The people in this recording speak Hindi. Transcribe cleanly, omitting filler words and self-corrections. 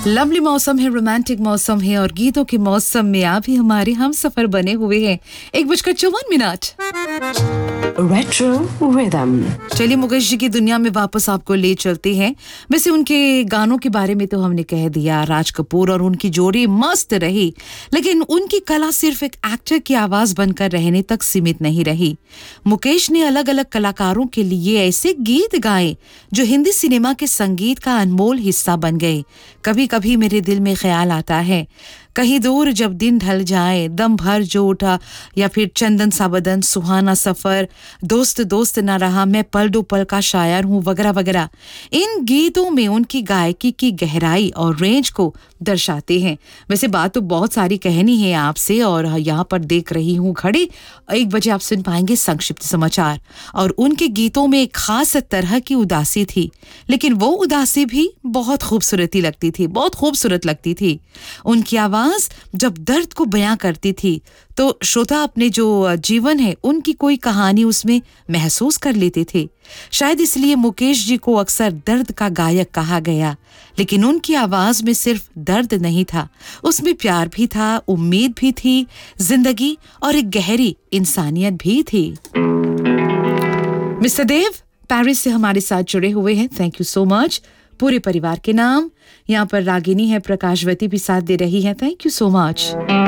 लवली मौसम है, रोमांटिक मौसम है और गीतों के मौसम में आप ही हमारे हम सफर बने हुए हैं। 1:54 रेट्रो रिदम। चलिए मुकेश जी की दुनिया में वापस आपको ले चलते हैं। वैसे उनके गानों के बारे में तो हमने कह दिया, राज कपूर और उनकी जोड़ी मस्त रही, लेकिन उनकी कला सिर्फ एक एक्टर की आवाज बनकर रहने तक सीमित नहीं रही। मुकेश ने अलग अलग कलाकारों के लिए ऐसे गीत गाए जो हिंदी सिनेमा के संगीत का अनमोल हिस्सा बन गए। कभी कभी मेरे दिल में ख्याल आता है, कहीं दूर जब दिन ढल जाए, दम भर जो उठा, या फिर चंदन सा बदन, सुहाना सफर, दोस्त दोस्त ना रहा, मैं पल दो पल का शायर हूँ, वगैरह वगैरह। इन गीतों में उनकी गायकी की गहराई और रेंज को दर्शाते हैं। वैसे बात तो बहुत सारी कहनी है आपसे, और यहाँ पर देख रही हूँ घड़ी, 1 बजे आप सुन पाएंगे संक्षिप्त समाचार। और उनके गीतों में एक खास तरह की उदासी थी, लेकिन वो उदासी भी बहुत खूबसूरती लगती थी, बहुत खूबसूरत लगती थी। उनकी आवाज जब दर्द को बयां करती थी तो श्रोता अपने जो जीवन है उनकी कोई कहानी उसमें महसूस कर लेते थे। शायद इसलिए मुकेश जी को अक्सर दर्द का गायक कहा गया। लेकिन उनकी आवाज में सिर्फ दर्द नहीं था, उसमें प्यार भी था, उम्मीद भी थी, जिंदगी और एक गहरी इंसानियत भी थी। मिस्टर देव पेरिस से हमारे साथ जुड़े हुए हैं, थैंक यू सो मच। पूरे परिवार के नाम। यहाँ पर रागिनी है, प्रकाशवती भी साथ दे रही है, थैंक यू सो मच।